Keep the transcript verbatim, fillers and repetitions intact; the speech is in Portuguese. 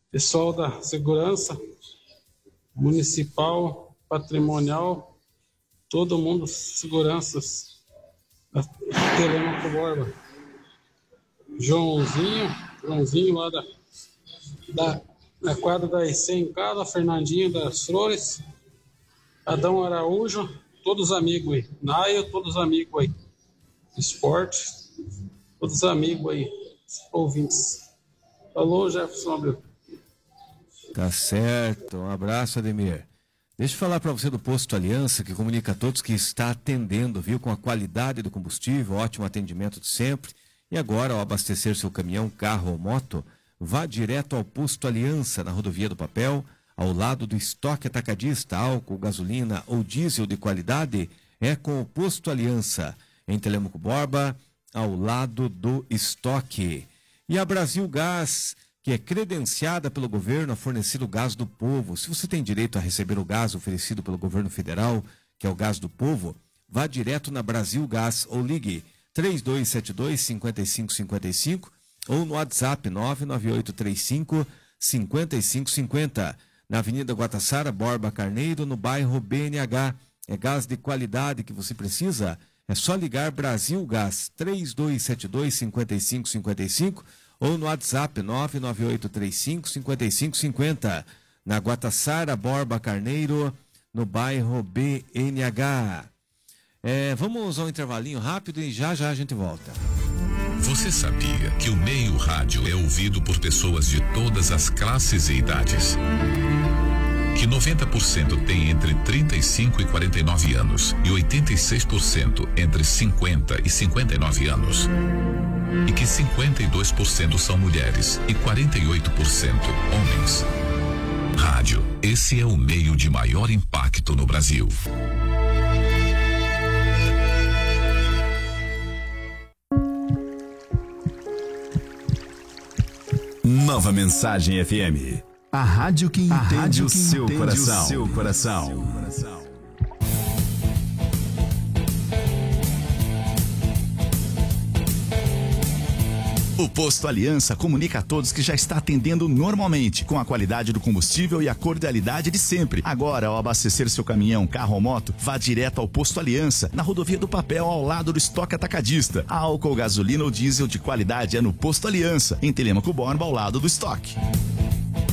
pessoal da segurança municipal, patrimonial, todo mundo, seguranças da Telêmaco Borba. Joãozinho, Joãozinho lá da, da, da quadra da I C em casa, Fernandinho das Flores, Adão Araújo, todos amigos aí. Naio, todos amigos aí. Esporte, todos amigos aí, ouvintes. Falou, Jefferson Abreu. Tá certo, um abraço, Ademir. Deixa eu falar para você do Posto Aliança, que comunica a todos que está atendendo, viu, com a qualidade do combustível, ótimo atendimento de sempre. E agora, ao abastecer seu caminhão, carro ou moto, vá direto ao Posto Aliança, na Rodovia do Papel, ao lado do estoque atacadista, álcool, gasolina ou diesel de qualidade, é com o Posto Aliança, em Telêmaco Borba, ao lado do estoque. E a Brasil Gás, que é credenciada pelo governo a fornecer o gás do povo. Se você tem direito a receber o gás oferecido pelo governo federal, que é o gás do povo, vá direto na Brasil Gás ou ligue três dois sete dois, cinco cinco cinco cinco ou no WhatsApp nove nove oito três cinco, cinco cinco cinco zero, na Avenida Guataçara, Borba Carneiro, no bairro B N H. É gás de qualidade que você precisa? É só ligar Brasil Gás três dois sete dois, cinco cinco cinco cinco ou no WhatsApp nove nove oito três cinco, cinco cinco cinco zero, na Guataçara, Borba Carneiro, no bairro B N H. É, vamos ao intervalinho rápido e já já a gente volta. Você sabia que o meio rádio é ouvido por pessoas de todas as classes e idades? Que noventa por cento tem entre trinta e cinco e quarenta e nove anos e oitenta e seis por cento entre cinquenta e cinquenta e nove anos. E que cinquenta e dois por cento são mulheres e quarenta e oito por cento homens. Rádio, esse é o meio de maior impacto no Brasil. Nova Mensagem F M. A rádio que entende, rádio o, que seu entende coração. o seu coração. O Posto Aliança comunica a todos que já está atendendo normalmente, com a qualidade do combustível e a cordialidade de sempre. Agora, ao abastecer seu caminhão, carro ou moto, vá direto ao Posto Aliança, na Rodovia do Papel, ao lado do estoque atacadista. Álcool, gasolina ou diesel de qualidade é no Posto Aliança, em Telêmaco Borba, ao lado do estoque.